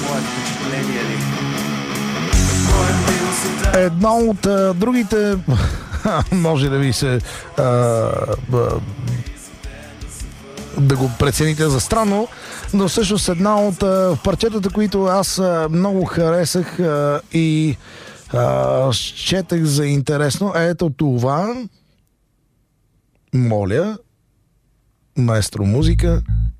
Едно от другите може да ви се да го прецените за странно, но всъщност една от парчетата, които аз много харесах и счетах за интересно, ето това. Моля, маестро музика.